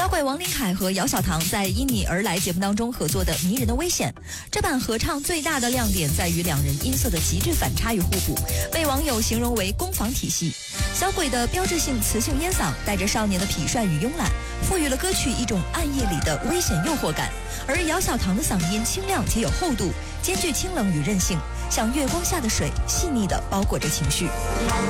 鬼王琳凯和姚小棠在《因你而来》节目当中合作的《迷人的危险》，这版合唱最大的亮点在于两人音色的极致反差与互补，被网友形容为攻防体系。小鬼的标志性磁性烟嗓带着少年的痞帅与慵懒，赋予了歌曲一种暗夜里的危险诱惑感。而姚小棠的嗓音清亮且有厚度，兼具清冷与韧性，像月光下的水，细腻地包裹着情绪。